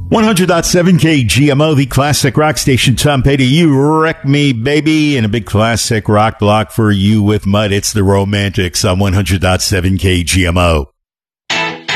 100.7 KGMO, the classic rock station. Tom Petty, You Wreck Me, Baby, and a big classic rock block for you with Mud. It's the Romantics on 100.7 KGMO.